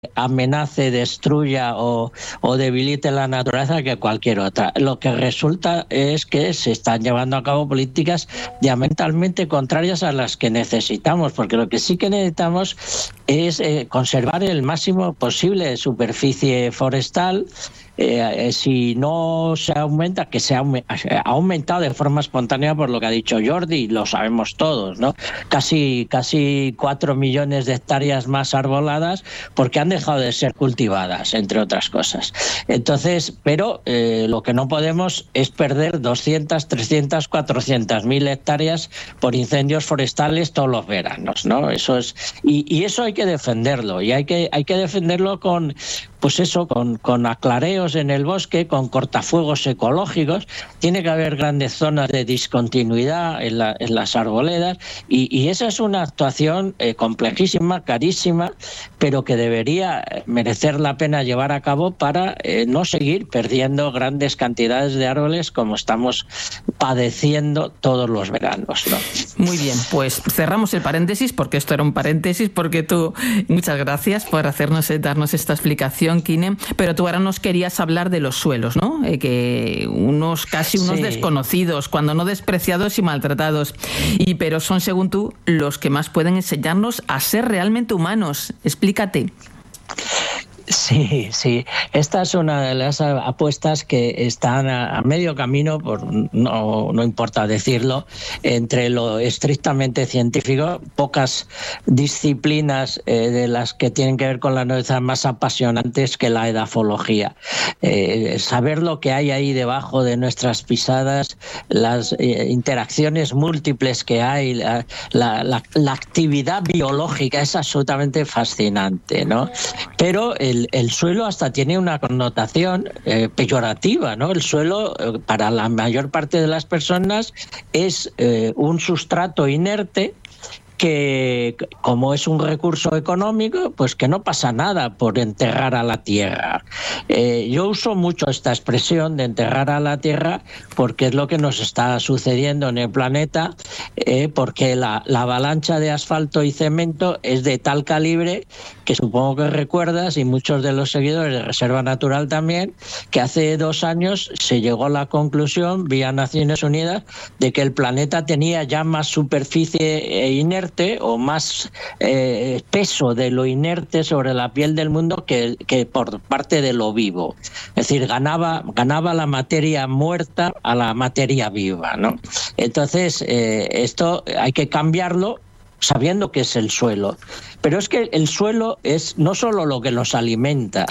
amenace, destruya o debilite la naturaleza que cualquier otra. Lo que resulta es que se están llevando a cabo políticas diametralmente contrarias a las que necesitamos, porque lo que sí que necesitamos es conservar el máximo posible de superficie forestal. Si no se aumenta, que se ha aumentado de forma espontánea por lo que ha dicho Jordi, lo sabemos todos, ¿no? Casi 4 millones de hectáreas más arboladas porque han dejado de ser cultivadas, entre otras cosas. Entonces, pero lo que no podemos es perder 200, 300, 400.000 hectáreas por incendios forestales todos los veranos, ¿no? Eso es, y eso hay que defenderlo, y hay que defenderlo con, pues eso, con aclareos en el bosque, con cortafuegos ecológicos. Tiene que haber grandes zonas de discontinuidad en las arboledas, y esa es una actuación complejísima, carísima, pero que debería merecer la pena llevar a cabo para no seguir perdiendo grandes cantidades de árboles como estamos padeciendo todos los veranos, ¿no? Muy bien, pues cerramos el paréntesis, porque esto era un paréntesis, porque tú, muchas gracias por darnos esta explicación, Quine, pero tú ahora nos querías hablar de los suelos, ¿no? Que unos Sí. desconocidos, cuando no despreciados y maltratados, pero son, según tú, los que más pueden enseñarnos a ser realmente humanos. Explícate. Sí. Esta es una de las apuestas que están a medio camino, no importa decirlo, entre lo estrictamente científico. Pocas disciplinas de las que tienen que ver con la naturaleza más apasionantes que la edafología. Saber lo que hay ahí debajo de nuestras pisadas, las interacciones múltiples que hay, la actividad biológica es absolutamente fascinante, ¿no? Pero el suelo hasta tiene una connotación peyorativa, ¿no? El suelo, para la mayor parte de las personas, es un sustrato inerte que, como es un recurso económico, pues que no pasa nada por enterrar a la tierra. Yo uso mucho esta expresión de enterrar a la tierra porque es lo que nos está sucediendo en el planeta, porque la avalancha de asfalto y cemento es de tal calibre que supongo que recuerdas, y muchos de los seguidores de Reserva Natural también, que hace 2 años se llegó a la conclusión, vía Naciones Unidas, de que el planeta tenía ya más superficie inerte o más peso de lo inerte sobre la piel del mundo que por parte de lo vivo. Es decir, ganaba la materia muerta a la materia viva, ¿no? Entonces, esto hay que cambiarlo sabiendo que es el suelo. Pero es que el suelo es no solo lo que nos alimenta,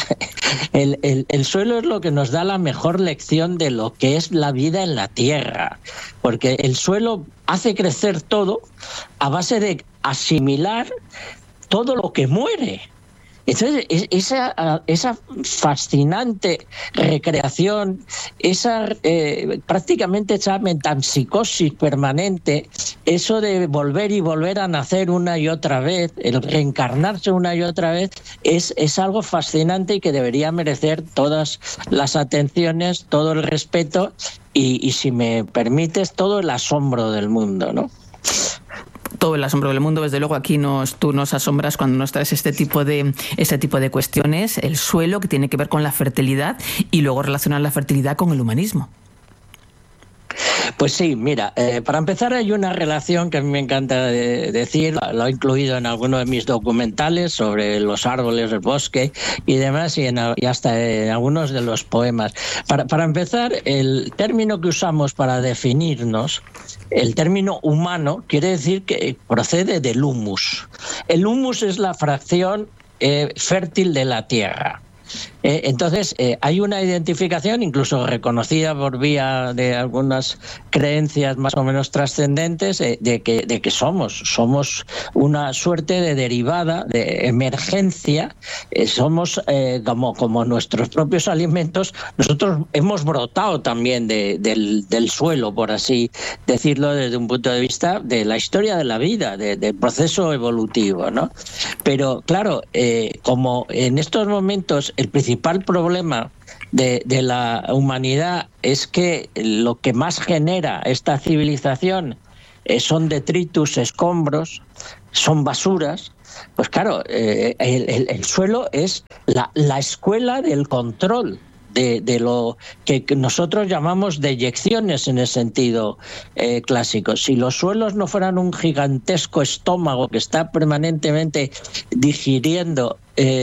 el suelo es lo que nos da la mejor lección de lo que es la vida en la tierra, porque el suelo hace crecer todo a base de asimilar todo lo que muere. Entonces, esa fascinante recreación, prácticamente esa metempsicosis permanente, eso de volver y volver a nacer una y otra vez, el reencarnarse una y otra vez, es algo fascinante y que debería merecer todas las atenciones, todo el respeto y si me permites, todo el asombro del mundo, ¿no? Todo el asombro del mundo, desde luego. Aquí tú nos asombras cuando nos traes este tipo de cuestiones. El suelo, que tiene que ver con la fertilidad, y luego relacionar la fertilidad con el humanismo. Pues sí, mira, para empezar hay una relación que a mí me encanta decir, lo he incluido en alguno de mis documentales sobre los árboles, el bosque y demás, y hasta en algunos de los poemas. Para empezar, el término que usamos para definirnos, el término humano, quiere decir que procede del humus. El humus es la fracción fértil de la tierra. Entonces, hay una identificación, incluso reconocida por vía de algunas creencias más o menos trascendentes, de que somos una suerte de derivada, de emergencia. Somos como nuestros propios alimentos. Nosotros hemos brotado también del suelo, por así decirlo, desde un punto de vista de la historia de la vida, del proceso evolutivo, ¿no? Pero claro, como en estos momentos el principal problema de la humanidad es que lo que más genera esta civilización son detritus, escombros, son basuras. pues claro, el suelo es la escuela del control de lo que nosotros llamamos deyecciones en el sentido clásico. Si los suelos no fueran un gigantesco estómago que está permanentemente digiriendo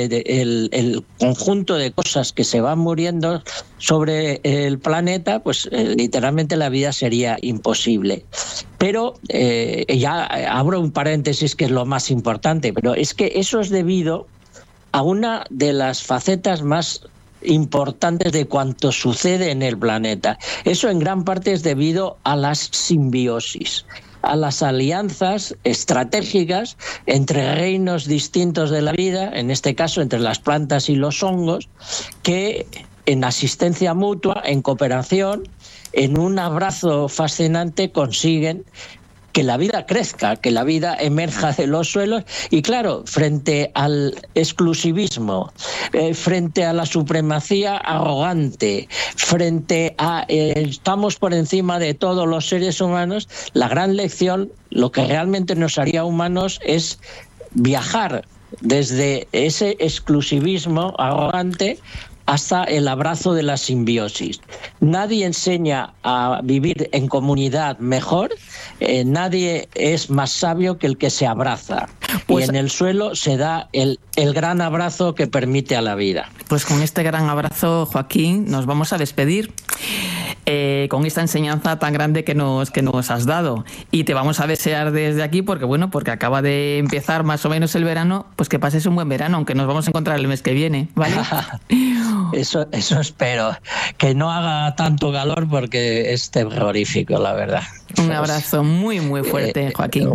el conjunto de cosas que se van muriendo sobre el planeta, pues literalmente la vida sería imposible. Pero ya abro un paréntesis que es lo más importante, pero es que eso es debido a una de las facetas más importantes de cuanto sucede en el planeta. Eso en gran parte es debido a las simbiosis, a las alianzas estratégicas entre reinos distintos de la vida, en este caso entre las plantas y los hongos, que en asistencia mutua, en cooperación, en un abrazo fascinante consiguen que la vida crezca, que la vida emerja de los suelos. Y claro, frente al exclusivismo, frente a la supremacía arrogante, frente a estamos por encima de todos los seres humanos, la gran lección, lo que realmente nos haría humanos es viajar desde ese exclusivismo arrogante hasta el abrazo de la simbiosis. Nadie enseña a vivir en comunidad mejor, nadie es más sabio que el que se abraza. Pues, y en el suelo se da el gran abrazo que permite a la vida. Pues con este gran abrazo, Joaquín, nos vamos a despedir. Con esta enseñanza tan grande que nos has dado, y te vamos a desear desde aquí porque acaba de empezar más o menos el verano, pues que pases un buen verano, aunque nos vamos a encontrar el mes que viene, ¿vale? Eso espero, que no haga tanto calor porque es terrorífico, la verdad. Un abrazo muy muy fuerte, Joaquín.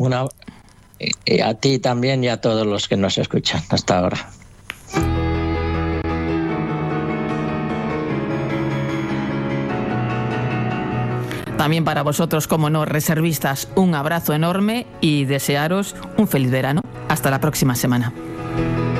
A ti también y a todos los que nos escuchan. Hasta ahora. También para vosotros, como no, reservistas, un abrazo enorme y desearos un feliz verano. Hasta la próxima semana.